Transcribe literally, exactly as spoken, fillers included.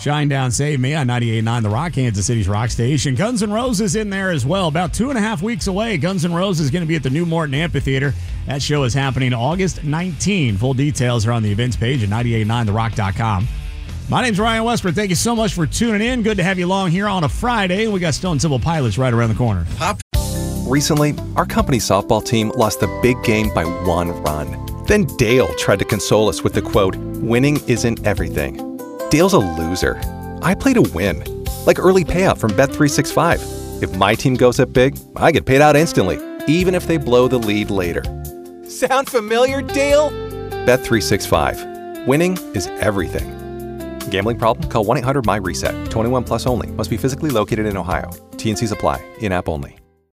Shine Down Save Me on ninety-eight point nine The Rock, Kansas City's rock station. Guns N' Roses in there as well. About two and a half weeks away, Guns N' Roses is going to be at the New Morton Amphitheater. That show is happening August nineteenth. Full details are on the events page at ninety-eight point nine the rock dot com. My name's Ryan Westbrook. Thank you so much for tuning in. Good to have you along here on a Friday. We got Stone Temple Pilots right around the corner. Pop. Recently, our company softball team lost the big game by one run. Then Dale tried to console us with the quote, "Winning isn't everything." Dale's a loser. I play to win. Like early payout from Bet three sixty-five. If my team goes up big, I get paid out instantly, even if they blow the lead later. Sound familiar, Dale? Bet three sixty-five. Winning is everything. Gambling problem? Call one eight hundred M Y RESET. twenty-one plus only. Must be physically located in Ohio. T and Cs apply. In-app only.